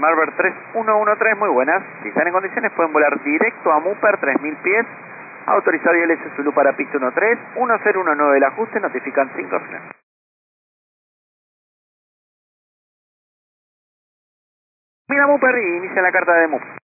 Marber 3113, muy buenas. Si están en condiciones pueden volar directo a Muper, 3000 pies. Autorizado ILS Zulu para pista 13, 1019 el ajuste, notifican 5 final. Mira Muper y inicia la carta de Muper.